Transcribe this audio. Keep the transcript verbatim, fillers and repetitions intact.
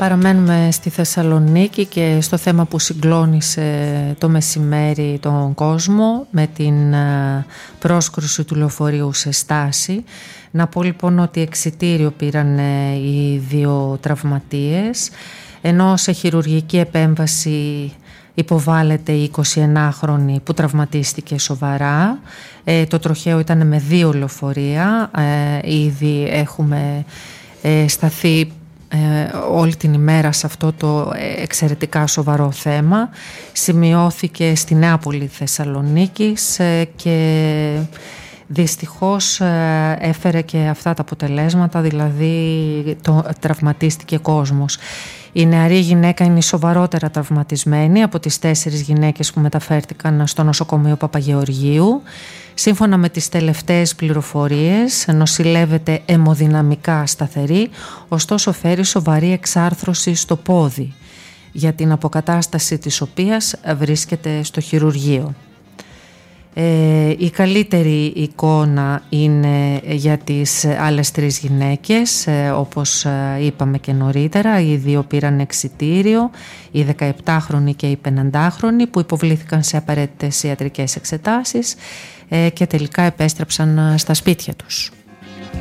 Παραμένουμε στη Θεσσαλονίκη και στο θέμα που συγκλώνησε το μεσημέρι τον κόσμο με την πρόσκρουση του λεωφορείου σε στάση. Να πω λοιπόν ότι εξιτήριο πήραν οι δύο τραυματίες, ενώ σε χειρουργική επέμβαση υποβάλλεται η εικοσιενάχρονη που τραυματίστηκε σοβαρά. Ε, το τροχαίο ήταν με δύο λεωφορεία. Ε, ήδη έχουμε ε, σταθεί Ε, όλη την ημέρα σε αυτό το εξαιρετικά σοβαρό θέμα. Σημειώθηκε στη Νεάπολη Θεσσαλονίκης ε, και δυστυχώς ε, έφερε και αυτά τα αποτελέσματα, δηλαδή το, τραυματίστηκε κόσμος. Η νεαρή γυναίκα είναι η σοβαρότερα τραυματισμένη από τις τέσσερις γυναίκες που μεταφέρθηκαν στο νοσοκομείο Παπαγεωργίου. Σύμφωνα με τις τελευταίες πληροφορίες, νοσηλεύεται αιμοδυναμικά σταθερή, ωστόσο φέρει σοβαρή εξάρθρωση στο πόδι, για την αποκατάσταση της οποίας βρίσκεται στο χειρουργείο. Ε, η καλύτερη εικόνα είναι για τις άλλες τρεις γυναίκες, ε, όπως είπαμε και νωρίτερα. Οι δύο πήραν εξιτήριο, η δεκαεπτάχρονη και η πενηντάχρονη, που υποβλήθηκαν σε απαραίτητες ιατρικές εξετάσεις ε, και τελικά επέστρεψαν στα σπίτια τους.